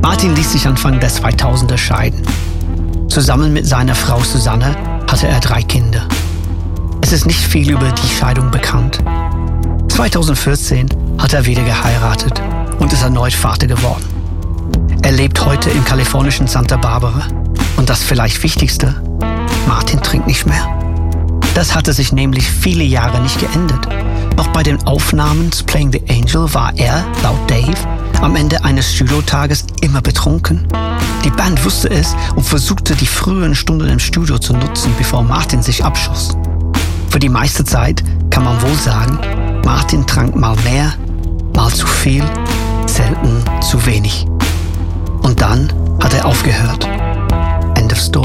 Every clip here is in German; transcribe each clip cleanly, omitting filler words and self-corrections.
Martin ließ sich Anfang der 2000er scheiden. Zusammen mit seiner Frau Susanne hatte er 3 Kinder. Es ist nicht viel über die Scheidung bekannt. 2014 hat er wieder geheiratet und ist erneut Vater geworden. Er lebt heute im kalifornischen Santa Barbara. Und das vielleicht Wichtigste, Martin trinkt nicht mehr. Das hatte sich nämlich viele Jahre nicht geändert. Noch bei den Aufnahmen zu Playing the Angel war er, laut Dave, am Ende eines Studiotages immer betrunken. Die Band wusste es und versuchte, die frühen Stunden im Studio zu nutzen, bevor Martin sich abschoss. Für die meiste Zeit kann man wohl sagen, Martin trank mal mehr, mal zu viel, selten zu wenig. Und dann hat er aufgehört. End of story.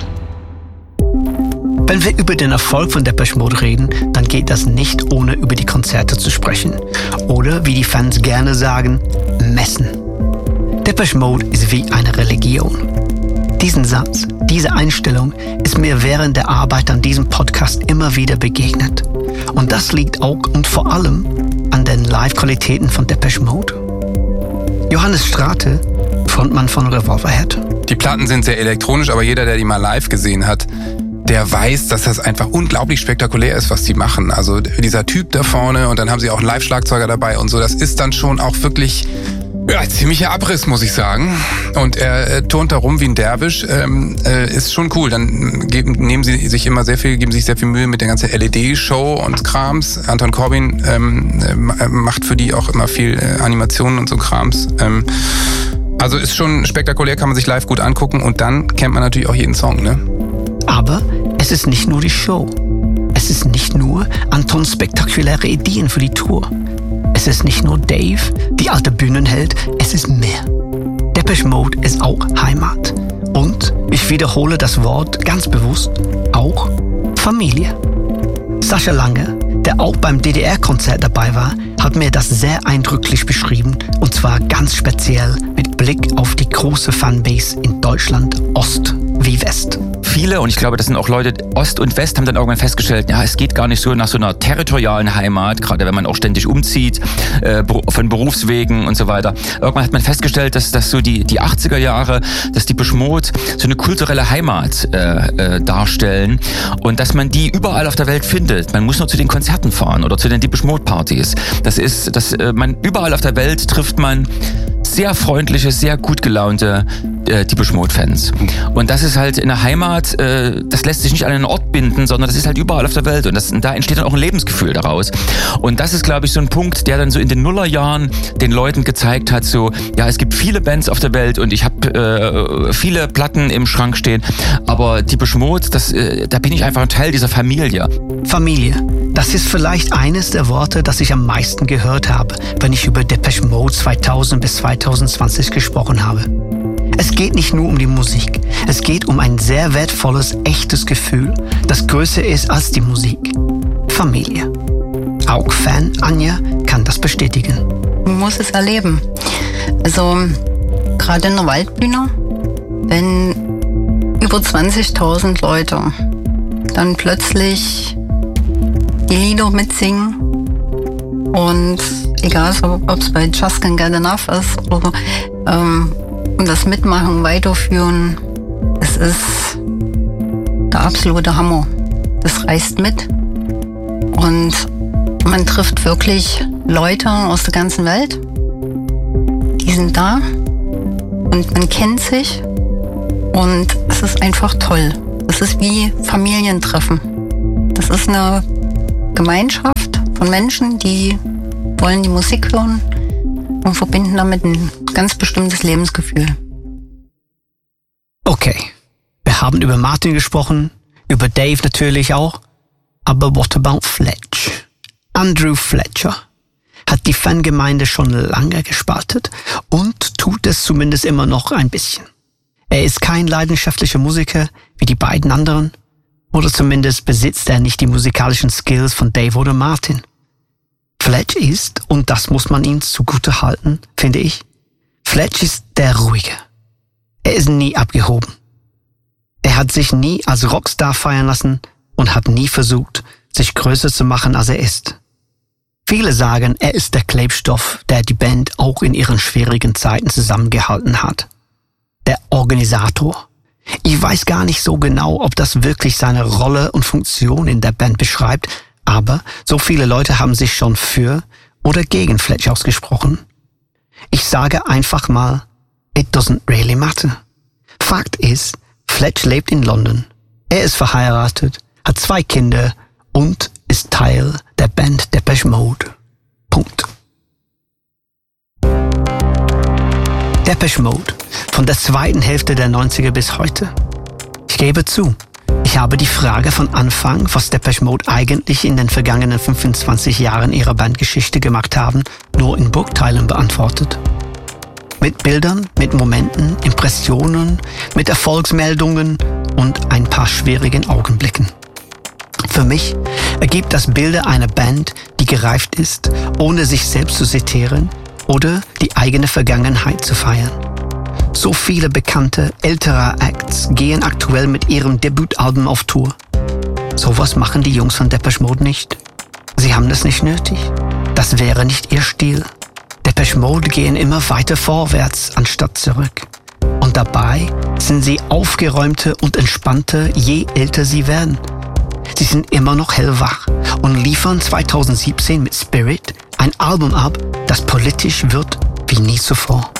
Wenn wir über den Erfolg von Depeche Mode reden, dann geht das nicht, ohne über die Konzerte zu sprechen. Oder, wie die Fans gerne sagen, messen. Depeche Mode ist wie eine Religion. Diesen Satz, diese Einstellung ist mir während der Arbeit an diesem Podcast immer wieder begegnet. Und das liegt auch und vor allem an den Live-Qualitäten von Depeche Mode. Johannes Strate, Frontmann von Revolverhead. Die Platten sind sehr elektronisch, aber jeder, der die mal live gesehen hat, der weiß, dass das einfach unglaublich spektakulär ist, was die machen. Also dieser Typ da vorne und dann haben sie auch einen Live-Schlagzeuger dabei und so. Das ist dann schon auch wirklich ziemlicher Abriss, muss ich sagen. Und er turnt da rum wie ein Derwisch. Ist schon cool. Dann geben sie sich sehr viel Mühe mit der ganzen LED-Show und Krams. Anton Corbijn macht für die auch immer viel Animationen und so Krams. Also ist schon spektakulär, kann man sich live gut angucken und dann kennt man natürlich auch jeden Song, ne? Aber es ist nicht nur die Show. Es ist nicht nur Antons spektakuläre Ideen für die Tour. Es ist nicht nur Dave, die alte Bühnenheld, es ist mehr. Depeche Mode ist auch Heimat. Und, ich wiederhole das Wort ganz bewusst, auch Familie. Sascha Lange, der auch beim DDR-Konzert dabei war, hat mir das sehr eindrücklich beschrieben und zwar ganz speziell mit Blick auf die große Fanbase in Deutschland, Ost wie West. Viele, und ich glaube, das sind auch Leute, Ost und West, haben dann irgendwann festgestellt, ja, es geht gar nicht so nach so einer territorialen Heimat, gerade wenn man auch ständig umzieht, von Berufswegen und so weiter. Irgendwann hat man festgestellt, dass so die 80er Jahre, dass die Depeche Mode so eine kulturelle Heimat darstellen und dass man die überall auf der Welt findet. Man muss nur zu den Konzerten fahren oder zu den Depeche Mode Partys. Man überall auf der Welt trifft man sehr freundliche, sehr gut gelaunte Depeche Mode Fans. Und das ist halt eine Heimat, das lässt sich nicht an einen Ort binden, sondern das ist halt überall auf der Welt und da entsteht dann auch ein Lebensgefühl daraus. Und das ist, glaube ich, so ein Punkt, der dann so in den Nullerjahren den Leuten gezeigt hat, so, ja, es gibt viele Bands auf der Welt und ich habe viele Platten im Schrank stehen, aber Depeche Mode, da bin ich einfach ein Teil dieser Familie. Familie, das ist vielleicht eines der Worte, das ich am meisten gehört habe, wenn ich über Depeche Mode 2000 bis 2020 gesprochen habe. Es geht nicht nur um die Musik, es geht um ein sehr wertvolles, echtes Gefühl, das größer ist als die Musik. Familie. Auch Fan Anja kann das bestätigen. Man muss es erleben. Also gerade in der Waldbühne, wenn über 20.000 Leute dann plötzlich die Lieder mitsingen und egal, ob es bei Just Can't Get Enough ist oder und das Mitmachen, Weiterführen, es ist der absolute Hammer. Das reißt mit und man trifft wirklich Leute aus der ganzen Welt, die sind da und man kennt sich und es ist einfach toll. Das ist wie Familientreffen. Das ist eine Gemeinschaft von Menschen, die wollen die Musik hören und verbinden damit ein ganz bestimmtes Lebensgefühl. Okay, wir haben über Martin gesprochen, über Dave natürlich auch, aber what about Fletch? Andrew Fletcher hat die Fangemeinde schon lange gespaltet und tut es zumindest immer noch ein bisschen. Er ist kein leidenschaftlicher Musiker wie die beiden anderen, oder zumindest besitzt er nicht die musikalischen Skills von Dave oder Martin. Fletch ist, und das muss man ihm zugute halten, finde ich, Fletch ist der Ruhige. Er ist nie abgehoben. Er hat sich nie als Rockstar feiern lassen und hat nie versucht, sich größer zu machen, als er ist. Viele sagen, er ist der Klebstoff, der die Band auch in ihren schwierigen Zeiten zusammengehalten hat. Der Organisator. Ich weiß gar nicht so genau, ob das wirklich seine Rolle und Funktion in der Band beschreibt, aber so viele Leute haben sich schon für oder gegen Fletch ausgesprochen. Ich sage einfach mal, it doesn't really matter. Fakt ist, Fletch lebt in London. Er ist verheiratet, hat 2 Kinder und ist Teil der Band Depeche Mode. Punkt. Depeche Mode, von der zweiten Hälfte der 90er bis heute. Ich gebe zu, ich habe die Frage von Anfang, was Depeche Mode eigentlich in den vergangenen 25 Jahren ihrer Bandgeschichte gemacht haben, nur in Bruchteilen beantwortet. Mit Bildern, mit Momenten, Impressionen, mit Erfolgsmeldungen und ein paar schwierigen Augenblicken. Für mich ergibt das Bilder einer Band, die gereift ist, ohne sich selbst zu zitieren oder die eigene Vergangenheit zu feiern. So viele bekannte, ältere Acts gehen aktuell mit ihrem Debütalbum auf Tour. Sowas machen die Jungs von Depeche Mode nicht. Sie haben das nicht nötig. Das wäre nicht ihr Stil. Depeche Mode gehen immer weiter vorwärts, anstatt zurück. Und dabei sind sie aufgeräumter und entspannter, je älter sie werden. Sie sind immer noch hellwach und liefern 2017 mit Spirit ein Album ab, das politisch wird wie nie zuvor.